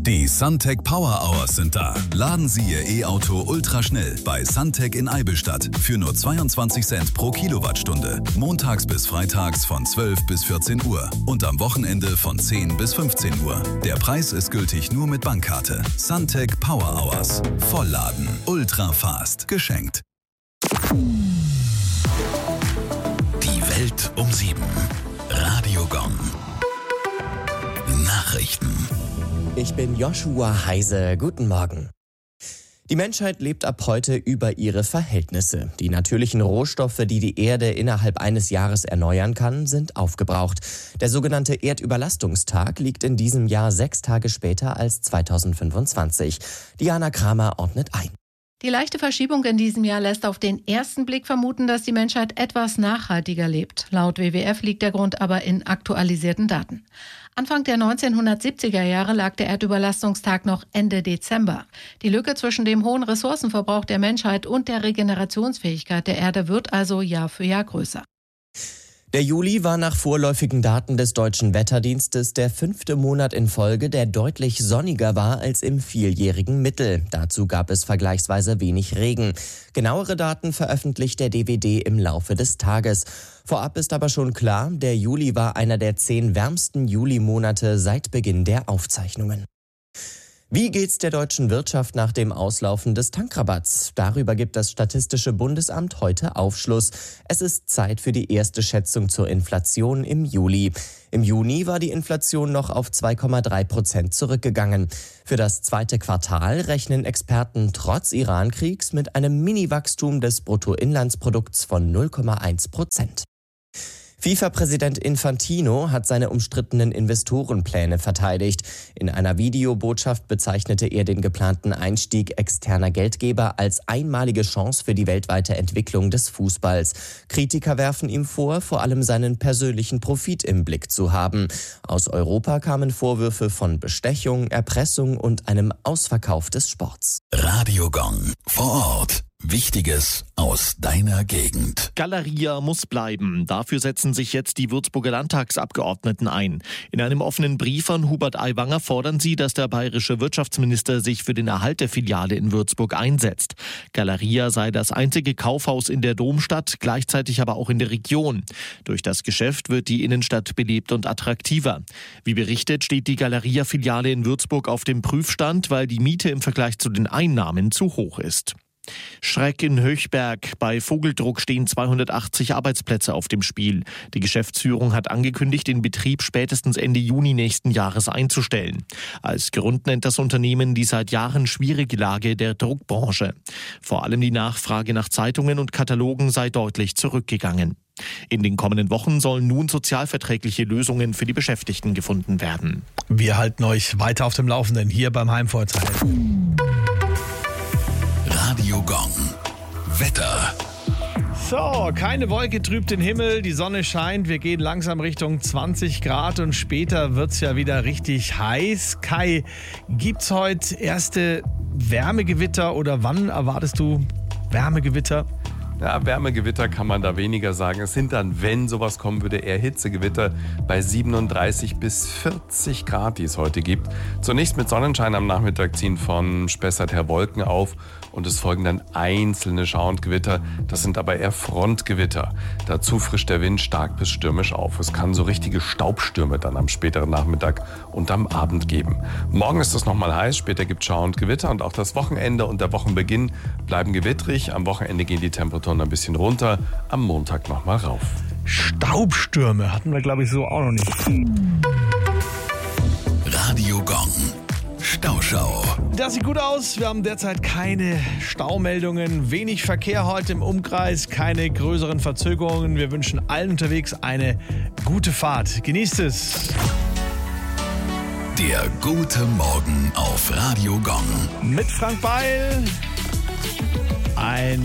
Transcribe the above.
Die Suntec Power Hours sind da. Laden Sie Ihr E-Auto ultraschnell bei Suntec in Eibenstadt für nur 22 Cent pro Kilowattstunde. Montags bis freitags von 12 bis 14 Uhr und am Wochenende von 10 bis 15 Uhr. Der Preis ist gültig nur mit Bankkarte. Suntec Power Hours. Vollladen. Ultra fast. Geschenkt. Die Welt um 7. Radio Gong. Nachrichten. Ich bin Joshua Heise. Guten Morgen. Die Menschheit lebt ab heute über ihre Verhältnisse. Die natürlichen Rohstoffe, die die Erde innerhalb eines Jahres erneuern kann, sind aufgebraucht. Der sogenannte Erdüberlastungstag liegt in diesem Jahr 6 Tage später als 2025. Diana Kramer ordnet ein. Die leichte Verschiebung in diesem Jahr lässt auf den ersten Blick vermuten, dass die Menschheit etwas nachhaltiger lebt. Laut WWF liegt der Grund aber in aktualisierten Daten. Anfang der 1970er Jahre lag der Erdüberlastungstag noch Ende Dezember. Die Lücke zwischen dem hohen Ressourcenverbrauch der Menschheit und der Regenerationsfähigkeit der Erde wird also Jahr für Jahr größer. Der Juli war nach vorläufigen Daten des Deutschen Wetterdienstes der 5. Monat in Folge, der deutlich sonniger war als im vieljährigen Mittel. Dazu gab es vergleichsweise wenig Regen. Genauere Daten veröffentlicht der DWD im Laufe des Tages. Vorab ist aber schon klar, der Juli war einer der 10 wärmsten Julimonate seit Beginn der Aufzeichnungen. Wie geht's der deutschen Wirtschaft nach dem Auslaufen des Tankrabatts? Darüber gibt das Statistische Bundesamt heute Aufschluss. Es ist Zeit für die erste Schätzung zur Inflation im Juli. Im Juni war die Inflation noch auf 2,3% zurückgegangen. Für das zweite Quartal rechnen Experten trotz Iran-Kriegs mit einem Mini-Wachstum des Bruttoinlandsprodukts von 0,1%. FIFA-Präsident Infantino hat seine umstrittenen Investorenpläne verteidigt. In einer Videobotschaft bezeichnete er den geplanten Einstieg externer Geldgeber als einmalige Chance für die weltweite Entwicklung des Fußballs. Kritiker werfen ihm vor, vor allem seinen persönlichen Profit im Blick zu haben. Aus Europa kamen Vorwürfe von Bestechung, Erpressung und einem Ausverkauf des Sports. Radio Gong. Vor Ort. Wichtiges aus deiner Gegend. Galeria muss bleiben. Dafür setzen sich jetzt die Würzburger Landtagsabgeordneten ein. In einem offenen Brief an Hubert Aiwanger fordern sie, dass der bayerische Wirtschaftsminister sich für den Erhalt der Filiale in Würzburg einsetzt. Galeria sei das einzige Kaufhaus in der Domstadt, gleichzeitig aber auch in der Region. Durch das Geschäft wird die Innenstadt belebt und attraktiver. Wie berichtet, steht die Galeria-Filiale in Würzburg auf dem Prüfstand, weil die Miete im Vergleich zu den Einnahmen zu hoch ist. Schreck in Höchberg. Bei Vogeldruck stehen 280 Arbeitsplätze auf dem Spiel. Die Geschäftsführung hat angekündigt, den Betrieb spätestens Ende Juni nächsten Jahres einzustellen. Als Grund nennt das Unternehmen die seit Jahren schwierige Lage der Druckbranche. Vor allem die Nachfrage nach Zeitungen und Katalogen sei deutlich zurückgegangen. In den kommenden Wochen sollen nun sozialverträgliche Lösungen für die Beschäftigten gefunden werden. Wir halten euch weiter auf dem Laufenden hier beim Heimvorteil. Radio Gong. Wetter. So, keine Wolke trübt den Himmel, die Sonne scheint, wir gehen langsam Richtung 20 Grad und später wird's ja wieder richtig heiß. Kai, gibt's heute erste Wärmegewitter oder wann erwartest du Wärmegewitter? Ja, Wärmegewitter kann man da weniger sagen. Es sind dann, wenn sowas kommen würde, eher Hitzegewitter bei 37 bis 40 Grad, die es heute gibt. Zunächst mit Sonnenschein am Nachmittag ziehen von Spessart her Wolken auf und es folgen dann einzelne Schauer und Gewitter. Das sind aber eher Frontgewitter. Dazu frischt der Wind stark bis stürmisch auf. Es kann so richtige Staubstürme dann am späteren Nachmittag und am Abend geben. Morgen ist es nochmal heiß, später gibt es Schauer und Gewitter und auch das Wochenende und der Wochenbeginn bleiben gewittrig. Am Wochenende gehen die Temperaturen ein bisschen runter, am Montag nochmal rauf. Staubstürme hatten wir, glaube ich, so auch noch nicht. Radio Gong. Stauschau. Das sieht gut aus. Wir haben derzeit keine Staumeldungen, wenig Verkehr heute im Umkreis, keine größeren Verzögerungen. Wir wünschen allen unterwegs eine gute Fahrt. Genießt es. Der gute Morgen auf Radio Gong. Mit Frank Beil. Ein